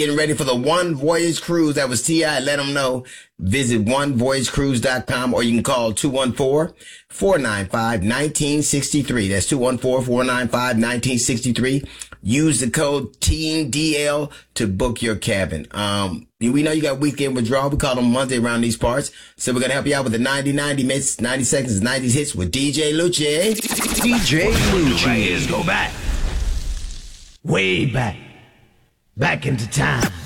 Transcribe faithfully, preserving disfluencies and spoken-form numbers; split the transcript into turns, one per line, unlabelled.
getting ready for the One Voyage Cruise. That was T I Let them know. Visit one voyage cruise dot com or you can call two one four, four nine five, one nine six three. That's two one four, four nine five, one nine six three. Use the code Team D L to book your cabin. Um, we know you got weekend withdrawal. We call them Monday around these parts. So we're going to help you out with the ninety ninety minutes, ninety seconds, nineties hits with D J Lucci.
D J Lucci.
Right, is go back. Way back. Back into time.